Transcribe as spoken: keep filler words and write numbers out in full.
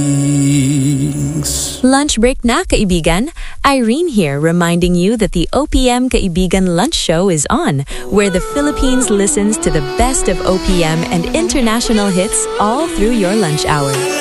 Lunch break na, kaibigan. Irene here, reminding you that the O P M Kaibigan Lunch Show is on, where the Philippines listens to the best of O P M and international hits all through your lunch hour.